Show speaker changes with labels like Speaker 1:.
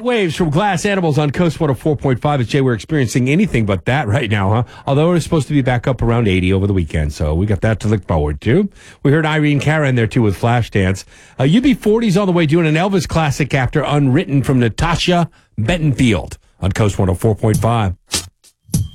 Speaker 1: heat waves from Glass Animals on Coast 104.5. As Jay, we're experiencing anything but that right now, huh? Although it's supposed to be back up around 80 over the weekend, so we got that to look forward to. We heard Irene Cara in there, too, with Flashdance. UB40's on the way doing an Elvis classic after Unwritten from Natasha Bettenfield on Coast 104.5.